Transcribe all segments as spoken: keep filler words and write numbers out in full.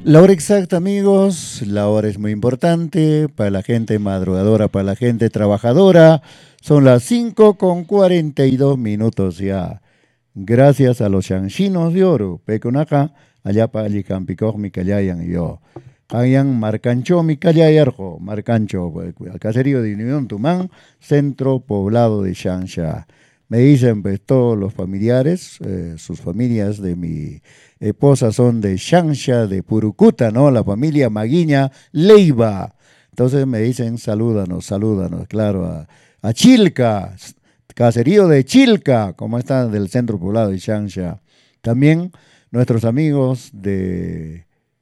La hora exacta, amigos, la hora es muy importante para la gente madrugadora, para la gente trabajadora. Son las cinco con cuarenta y dos minutos ya. Gracias a los chanchinos de oro, Pecunaca, allá para Alicampicoj, mi callayan y yo. Hayan Marcancho, mi callayarjo, Marcancho, el caserío de Unión Tumán, centro poblado de Xanxa. Me dicen pues todos los familiares, eh, sus familias de mi esposa son de Xanxa, de Purucuta, ¿no? La familia Maguiña Leiva. Entonces me dicen salúdanos, salúdanos, claro, a, a Chilca, caserío de Chilca, como está del centro poblado de Xanxa. También nuestros amigos de,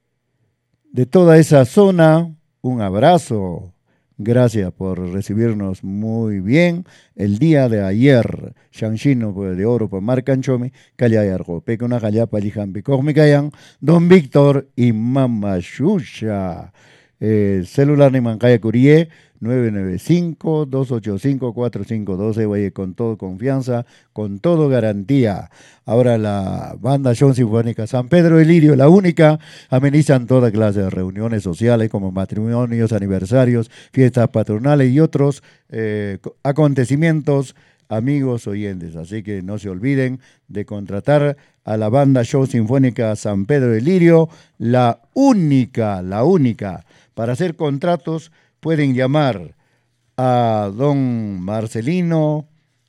de toda esa zona, un abrazo. Gracias por recibirnos muy bien el día de ayer. Shanshino pues, de oro por Marcanchomi, Callayarjo, Pecuna Callapa, Lijampi, Cosmicayan, Don Víctor y Mama Shusha. Eh, celular ni Mancaya Curie, nueve nueve cinco, dos ocho cinco, cuatro cinco uno dos, vaya con todo confianza, con todo garantía. Ahora la banda Show Sinfónica San Pedro de Lirio, la única, amenizan toda clase de reuniones sociales como matrimonios, aniversarios, fiestas patronales y otros eh, acontecimientos, amigos oyentes. Así que no se olviden de contratar a la banda Show Sinfónica San Pedro de Lirio, la única, la única. Para hacer contratos pueden llamar a don Marcelino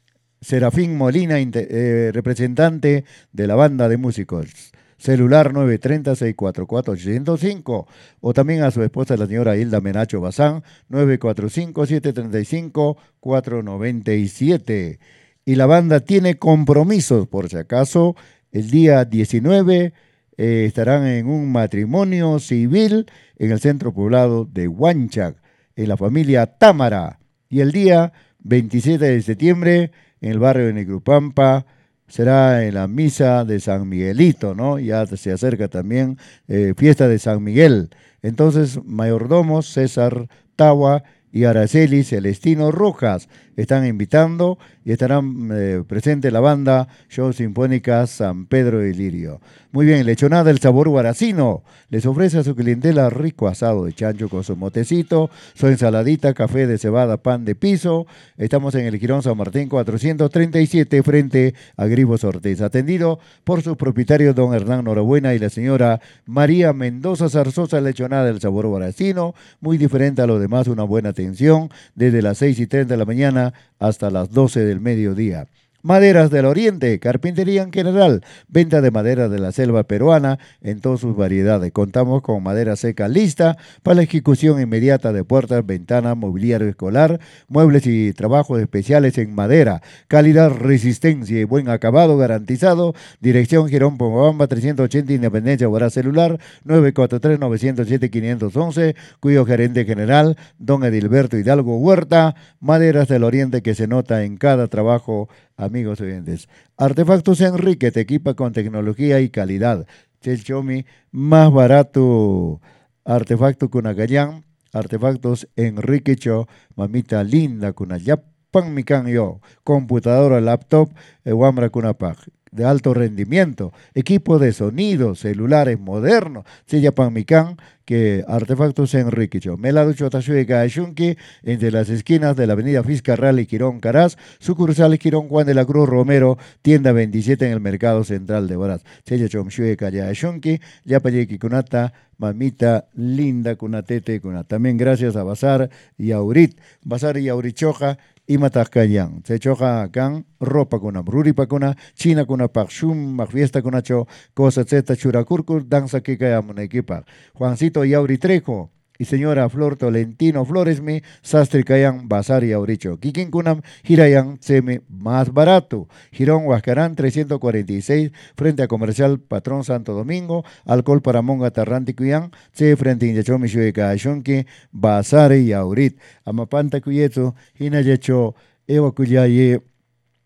Serafín Molina, eh, representante de la banda de músicos. Celular nueve tres cero, seis cuatro cuatro, ocho cero cinco. O también a su esposa, la señora Hilda Menacho Bazán, nueve cuatro cinco, siete tres cinco, cuatro nueve siete. Y la banda tiene compromisos, por si acaso, el día diecinueve eh, estarán en un matrimonio civil en el centro poblado de Huanchac, en la familia Támara. Y el día veintisiete de septiembre, en el barrio de Necrupampa, será en la misa de San Miguelito, ¿no? Ya se acerca también eh, fiesta de San Miguel. Entonces, mayordomos César Tawa y Araceli Celestino Rojas están invitando y estarán eh, presente la banda Show Sinfónica San Pedro de Lirio. Muy bien, Lechonada del Sabor Guaracino les ofrece a su clientela rico asado de chancho con su motecito, su ensaladita, café de cebada, pan de piso. Estamos en el Girón San Martín cuatrocientos treinta y siete frente a Grifos Ortiz, atendido por sus propietarios don Hernán Norabuena y la señora María Mendoza Zarzosa. Lechonada del Sabor Guaracino, muy diferente a lo demás, una buena atención desde las seis y treinta de la mañana hasta las doce del mediodía. Maderas del Oriente, carpintería en general, venta de madera de la selva peruana en todas sus variedades. Contamos con madera seca lista para la ejecución inmediata de puertas, ventanas, mobiliario escolar, muebles y trabajos especiales en madera. Calidad, resistencia y buen acabado garantizado. Dirección Girón Pomabamba trescientos ochenta Independencia, Guará. Celular nueve cuatro tres, nueve cero siete, cinco uno uno, cuyo gerente general, don Edilberto Hidalgo Huerta. Maderas del Oriente que se nota en cada trabajo. Amigos oyentes, Artefactos Enrique te equipa con tecnología y calidad. Chelchomi, más barato. Artefacto Cunagayán, Artefactos Enrique Cho, mamita linda Cunayap, pan mican yo, computadora, laptop, Ewamra Cunapag, de alto rendimiento, equipo de sonido, celulares modernos, silla pan mican, que Artefactos Enrique Cho. Melado Chotashui Gaishunki, entre las esquinas de la avenida Fiscarral y Quirón Caraz, sucursal Quirón Juan de la Cruz Romero, tienda veintisiete en el mercado central de Baraz. Sella Chomshui Gaishunki, Yapayeki Kunata, mamita linda Kunatete Kunat. También gracias a Bazar y Aurit, Bazar y Aurichoja, y Matascayan. Se choja can ropa kuna bruri pakuna, china kuna pakshum, fiesta kuna cho, cosa zeta churacurcur, danza que caemos equipa. Juancito Yauri Trejo y señora Flor Tolentino Floresmi, Sastre Cayan, Bazar y Auricho. Kikin kunam, Hirayan, semi más barato. Girón Huascarán trescientos cuarenta y seis, frente a Comercial Patrón Santo Domingo, alcohol para Monga Tarranti Cuyan, se frente a Inyachomi Shueca Shunki, Bazar y Aurit. Amapanta Cuyeto, Hinayecho, Ewa Cuyaye,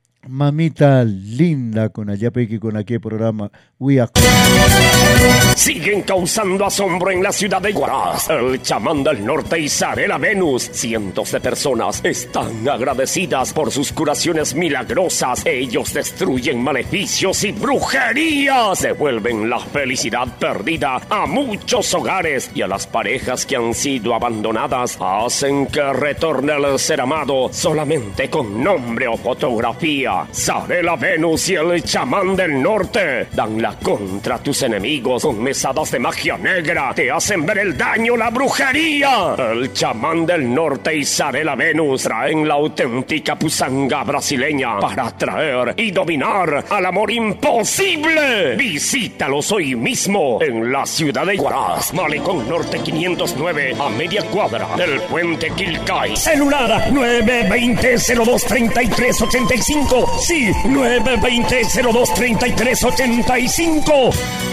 mamita linda con allá con aquí programa. Sí, siguen causando asombro en la ciudad de Huaraz. El chamán del norte y Zarela Venus. Cientos de personas están agradecidas por sus curaciones milagrosas. Ellos destruyen maleficios y brujerías. Devuelven la felicidad perdida a muchos hogares y a las parejas que han sido abandonadas. Hacen que retorne el ser amado solamente con nombre o fotografía. Zarela Venus y el chamán del norte dan la contra a tus enemigos con mesadas de magia negra. Te hacen ver el daño, la brujería. El chamán del norte y Zarela Venus traen la auténtica pusanga brasileña para atraer y dominar al amor imposible. Visítalos hoy mismo en la ciudad de Huaraz, Malecón Norte quinientos nueve, a media cuadra del puente Quilcay. Celular nueve veinte cero dos treinta y tres ochenta y cinco. Sí, nueve veinte cero dos treinta y tres ochenta y cinco.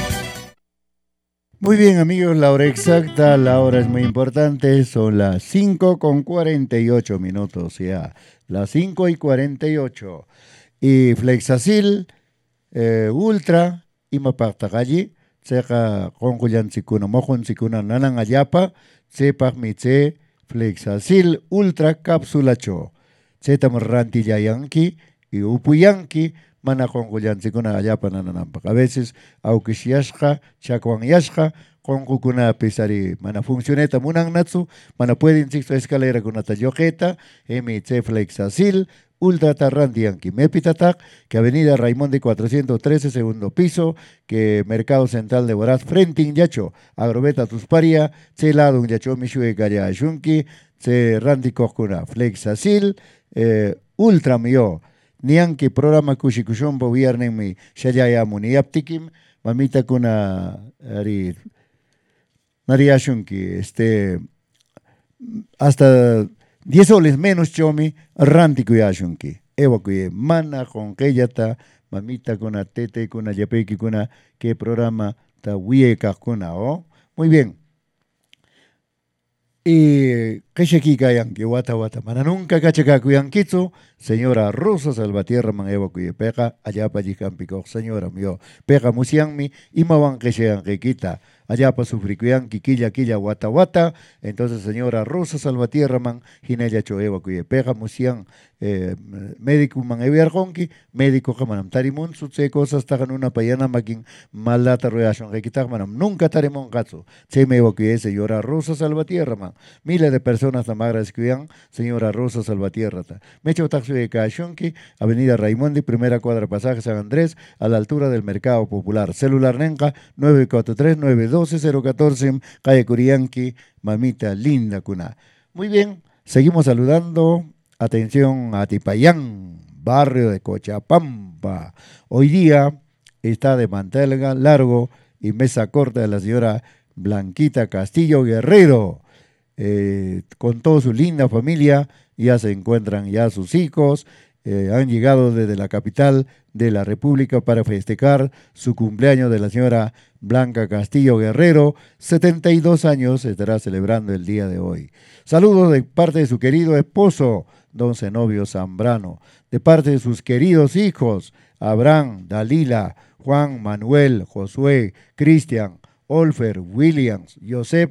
Muy bien, amigos, la hora exacta, la hora es muy importante, son las cinco con cuarenta y ocho minutos ya, las cinco y cuarenta y ocho. Y Flexacil, eh, Ultra, ima paqtaqalli, tseqa qonqullanchikuna, moqonchikuna nanan allapa, tsepaq mitse Flexacil Ultra Cápsulacho. Tsetam rantillayanki y upuyanki, mana qonqullanchikuna allapa nanananpaq. A veces awkishyashqa, chakwanyashqa, qonqukuna pisari mana funcioneta munannatsu, mana pueden sixto escalera kunata yoqeta, emi tse Flexacil Ultra Tarrantianqui, Mepitatak, que Avenida Raimondi cuatrocientos trece, segundo piso, que Mercado Central de Huaraz, frente in Yacho, Agrobeta Tusparia, tse lado un Yacho Mishue Gaya Shunki, tse Randy Kokuna, Flexacil, eh, Ultra Mio, Nianki programa Kushikushombo viernes mi Shayaya Muniaptikim, mamita kuna ari Naria Shunki, este hasta diez soles menos chomi, ranti kuyashunki. Ewa kuye, mana con keyata, mamita kuna tete kuna yapeki kuna, que programa ta wieka kuna, oh. Muy bien. Y kesheki kayanki, wata wata, mana nunca kachaka kuyankitsu, señora Rosa Salvatierra man ewa kuye, peka, allá pa jikampico, señora mio, peka musianmi, imawan keshean kekita. Allá para sufrir quilla, quilla, wata, wata. Entonces, señora Rosa Salvatierra, man, Ginella Choeva, cuye pega, musian, eh, médico, man, eviarjonki, médico, kamanam, tarimun, sutse cosas, tagan una payana, makin, maldata royashon, requitar, manam, nunca tarimon katsu. Se me evacué, señora Rosa Salvatierra, man. Miles de personas, tamagras, cuyan, señora Rosa Salvatierra, ta. Mecho taxi de Cachonki, Avenida Raimondi, primera cuadra, pasaje San Andrés, a la altura del Mercado Popular. Celular Nenca, nueve cuatro tres nueve dos cero uno cuatro, calle Curianqui, mamita linda cuna. Muy bien, seguimos saludando. Atención a Tipayán, barrio de Cochapampa. Hoy día está de mantel largo y mesa corta de la señora Blanquita Castillo Guerrero. Eh, con toda su linda familia, ya se encuentran ya sus hijos. Eh, han llegado desde la capital de la República para festejar su cumpleaños de la señora Blanca Castillo Guerrero, setenta y dos años estará celebrando el día de hoy. Saludos de parte de su querido esposo, don Zenobio Zambrano, de parte de sus queridos hijos, Abraham, Dalila, Juan, Manuel, Josué, Cristian, Olfer, Williams, Joseph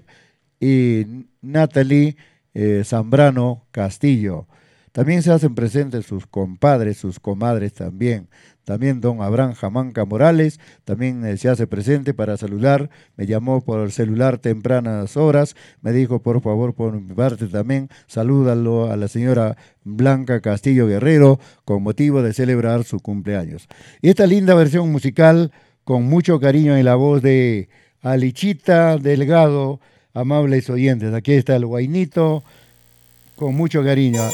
y Natalie eh, Zambrano Castillo. También se hacen presentes sus compadres, sus comadres también. También don Abraham Jamanca Morales, también eh, se hace presente para saludar. Me llamó por el celular tempranas horas. Me dijo, por favor, por mi parte también, salúdalo a la señora Blanca Castillo Guerrero con motivo de celebrar su cumpleaños. Y esta linda versión musical, con mucho cariño en la voz de Alichita Delgado, amables oyentes. Aquí está el guainito, con mucho cariño.